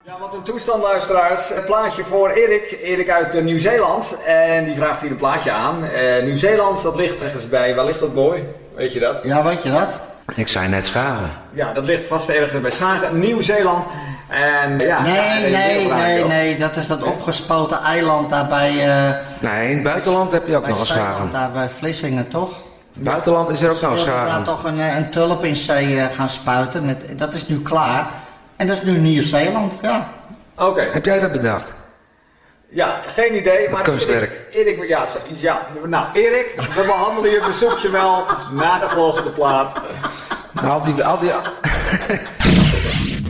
Ja, wat een toestand, luisteraars. Een plaatje voor Erik. Erik uit Nieuw-Zeeland. En die vraagt hier een plaatje aan. Nieuw-Zeeland, dat ligt ergens bij. Waar ligt dat, Boy? Weet je dat? Ja, weet je dat? Ik zei net Schagen. Ja, dat ligt vast ergens bij Schagen, Nieuw-Zeeland. En ja, nee, dat is dat opgespoten eiland daar bij... Nee, in het buitenland heb je ook bij nog een Schagen. Daar bij Vlissingen, toch? Buitenland is er ook nog een Ze wilden Schagen. daar toch een tulp in zee gaan spuiten. Dat is nu klaar. En dat is nu Nieuw-Zeeland, ja. Oké. Heb jij dat bedacht? Ja, geen idee. Maar kunstwerk. Erik, ja. Nou, Erik, we behandelen je verzoekje wel na de volgende plaat. Al die